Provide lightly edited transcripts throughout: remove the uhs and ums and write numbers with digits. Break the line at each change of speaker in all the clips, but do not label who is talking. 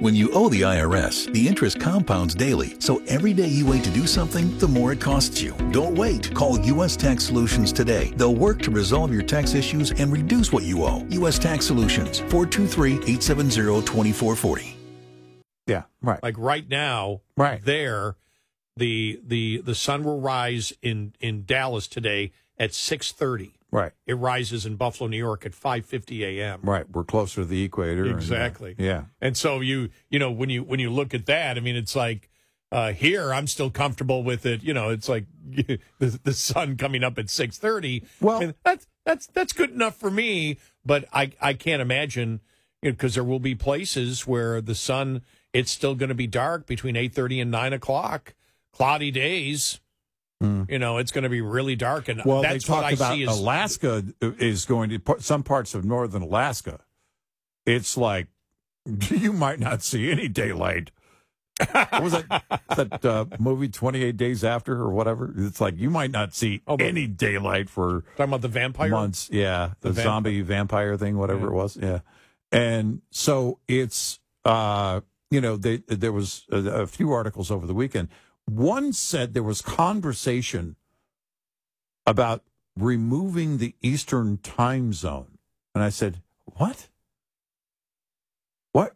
When you owe the IRS, the interest compounds daily, so every day you wait to do something, the more it costs you. Don't wait. Call U.S. Tax Solutions today. They'll work to resolve your tax issues and reduce what you owe. U.S. Tax Solutions, 423-870-2440.
Yeah, right.
Like right now,
right
there, the sun will rise in Dallas today at 6:30.
Right.
It rises in Buffalo, New York at 5:50 a.m.
Right. We're closer to the equator.
Exactly.
And, yeah.
And so you know when you look at that, I mean, it's like here I'm still comfortable with it. You know, it's like the sun coming up at 6:30.
Well,
I mean, that's good enough for me. But I can't imagine, because there will be places where the sun, it's still going to be dark between 8:30 and 9 o'clock. Cloudy days. You know, it's going to be really dark, and
well,
that's
they talk
what I
about
see. Is
Alaska is going to some parts of northern Alaska. It's like you might not see any daylight. What was that movie 28 Days After or whatever? It's like you might not see any daylight for
talking about the vampire
months. Yeah, the zombie vampire thing, whatever it was. Yeah, and so it's there was a few articles over the weekend. One said there was conversation about removing the Eastern time zone. And I said, what? What?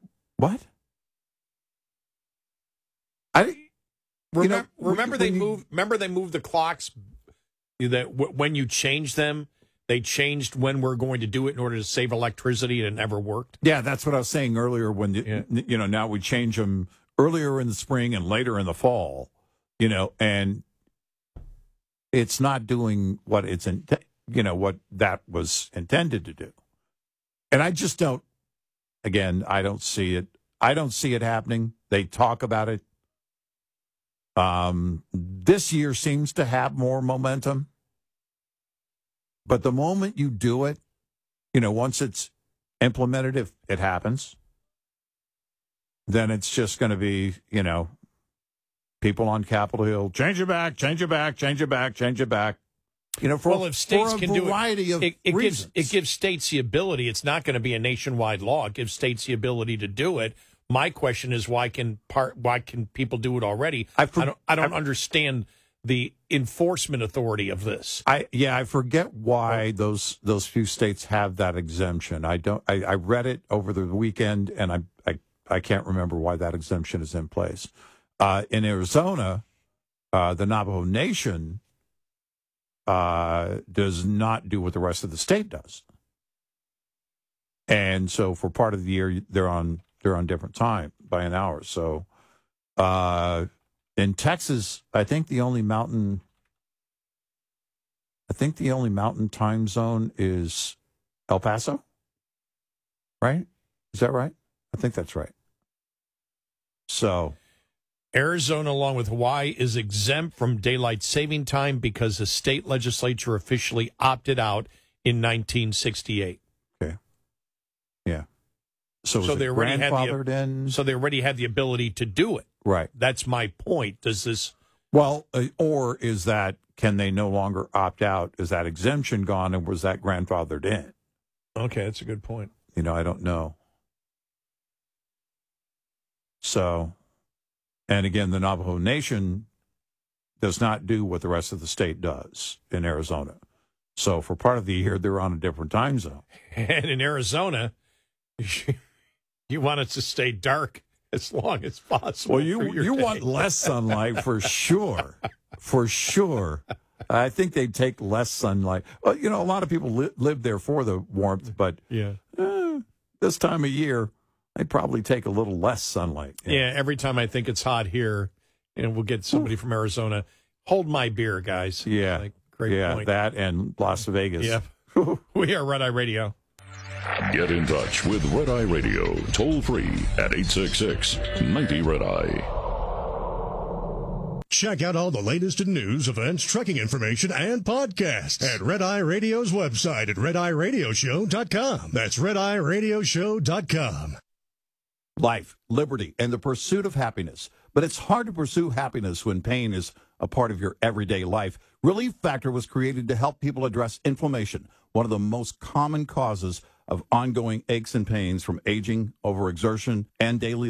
Remember they moved the clocks that when you changed them, they changed when we're going to do it in order to save electricity, and it never worked.
Yeah, that's what I was saying earlier when now we change them earlier in the spring and later in the fall. And it's not doing what what that was intended to do. And I just don't. Again, I don't see it. I don't see it happening. They talk about it. This year seems to have more momentum. But the moment you do it, once it's implemented, if it happens, then it's just going to be, people on Capitol Hill, change it back.
If states can do
it,
it gives states the ability. It's not going to be a nationwide law. It gives states the ability to do it. My question is, why can people do it already? I don't understand the enforcement authority of this.
I forget why those few states have that exemption. I read it over the weekend, and I can't remember why that exemption is in place. In Arizona, the Navajo Nation does not do what the rest of the state does, and so for part of the year they're on different time by an hour. So in Texas, I think the only mountain time zone is El Paso. Right? Is that right? I think that's right. So
Arizona, along with Hawaii, is exempt from daylight saving time because the state legislature officially opted out in 1968.
Okay. Yeah. So
they already
grandfathered in.
So they already had the ability to do it.
Right.
That's my point. Does this?
Well, or is that, can they no longer opt out? Is that exemption gone, and was that grandfathered in?
Okay, that's a good point.
I don't know. So, and again, the Navajo Nation does not do what the rest of the state does in Arizona. So for part of the year, they're on a different time zone.
And in Arizona, you want it to stay dark as long as possible.
Well, you want less sunlight for sure. For sure. I think they'd take less sunlight. Well, a lot of people live there for the warmth, but this time of year, they'd probably take a little less sunlight.
Yeah, every time I think it's hot here, and we'll get somebody from Arizona, hold my beer, guys.
Yeah.
Great point.
That and Las Vegas.
Yeah. We are Red Eye Radio.
Get in touch with Red Eye Radio, toll free at 866-90-RED-EYE.
Check out all the latest in news, events, trucking information, and podcasts at Red Eye Radio's website at RedEyeRadioshow.com. That's RedEyeRadioshow.com.
Life, liberty, and the pursuit of happiness. But it's hard to pursue happiness when pain is a part of your everyday life. Relief Factor was created to help people address inflammation, one of the most common causes of ongoing aches and pains from aging, overexertion, and daily